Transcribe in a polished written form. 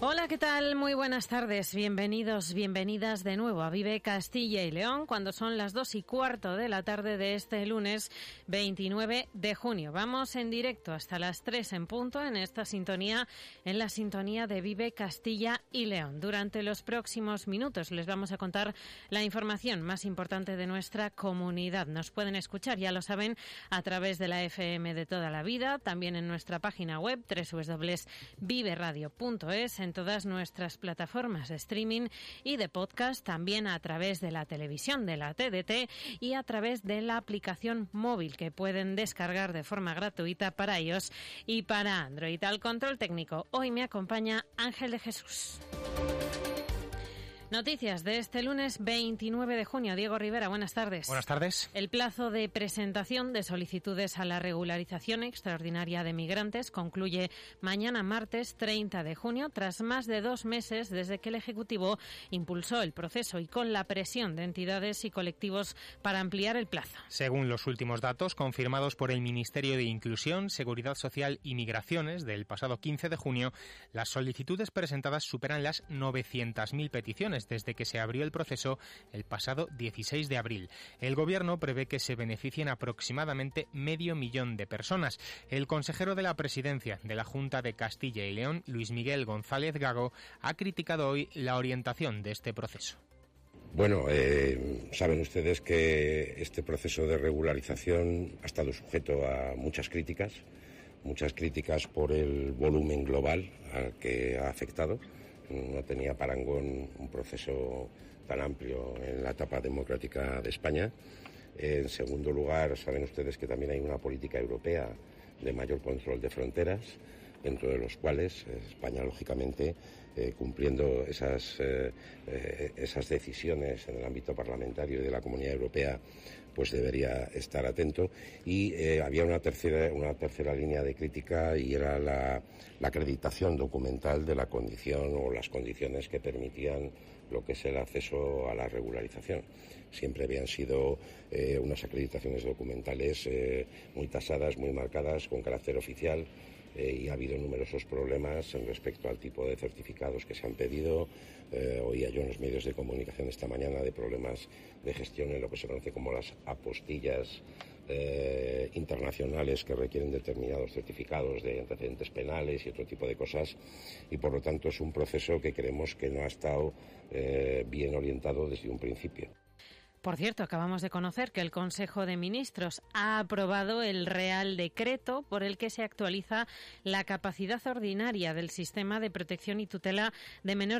Hola, ¿qué tal? Muy buenas tardes. Bienvenidos, bienvenidas de nuevo a Vive Castilla y León, cuando son las 2:15 de la tarde de este lunes 29 de junio. Vamos en directo hasta las 3 en punto en esta sintonía, en la sintonía de Vive Castilla y León. Durante los próximos minutos les vamos a contar la información más importante de nuestra comunidad. Nos pueden escuchar, ya lo saben, a través de la FM de toda la vida, también en nuestra página web www.viveradio.es, en todas nuestras plataformas de streaming y de podcast, también a través de la televisión de la TDT y a través de la aplicación móvil que pueden descargar de forma gratuita para iOS y para Android. Al control técnico hoy me acompaña Ángel de Jesús. Noticias de este lunes 29 de junio. Diego Rivera, buenas tardes. Buenas tardes. El plazo de presentación de solicitudes a la regularización extraordinaria de migrantes concluye mañana martes 30 de junio, tras más de 2 meses desde que el Ejecutivo impulsó el proceso y con la presión de entidades y colectivos para ampliar el plazo. Según los últimos datos confirmados por el Ministerio de Inclusión, Seguridad Social y Migraciones del pasado 15 de junio, las solicitudes presentadas superan las 900.000 peticiones desde que se abrió el proceso el pasado 16 de abril. El Gobierno prevé que se beneficien aproximadamente 500.000 de personas. El consejero de la Presidencia de la Junta de Castilla y León, Luis Miguel González Gago, ha criticado hoy la orientación de este proceso. Bueno, saben ustedes que este proceso de regularización ha estado sujeto a muchas críticas por el volumen global al que ha afectado. No tenía parangón un proceso tan amplio en la etapa democrática de España. En segundo lugar, saben ustedes que también hay una política europea de mayor control de fronteras, dentro de los cuales España, lógicamente, cumpliendo esas decisiones en el ámbito parlamentario y de la Comunidad Europea, pues debería estar atento. Y había una tercera línea de crítica, y era la acreditación documental de la condición o las condiciones que permitían lo que es el acceso a la regularización. Siempre habían sido unas acreditaciones documentales muy tasadas, muy marcadas, con carácter oficial, y ha habido numerosos problemas en respecto al tipo de certificados que se han pedido. Oía yo en los medios de comunicación esta mañana de problemas de gestión en lo que se conoce como las apostillas internacionales, que requieren determinados certificados de antecedentes penales y otro tipo de cosas, y por lo tanto es un proceso que creemos que no ha estado bien orientado desde un principio. Por cierto, acabamos de conocer que el Consejo de Ministros ha aprobado el Real Decreto por el que se actualiza la capacidad ordinaria del sistema de protección y tutela de menores